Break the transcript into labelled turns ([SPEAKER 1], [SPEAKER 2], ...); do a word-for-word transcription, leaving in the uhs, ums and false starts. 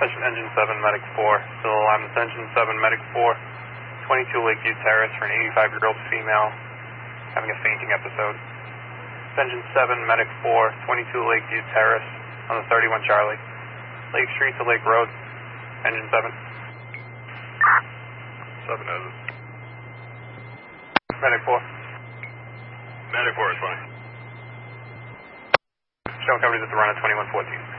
[SPEAKER 1] Attention Engine seven, Medic four. Still alarm. This Engine seven, Medic four. twenty-two Lakeview Terrace for an eighty-five-year-old female having a fainting episode. Engine seven, Medic four, twenty-two Lakeview Terrace on the thirty-one Charlie. Lake Street to Lake Road. Engine seven.
[SPEAKER 2] seven has it.
[SPEAKER 1] Medic four.
[SPEAKER 2] Medic four is fine.
[SPEAKER 1] Show companies at the run at twenty-one fourteen.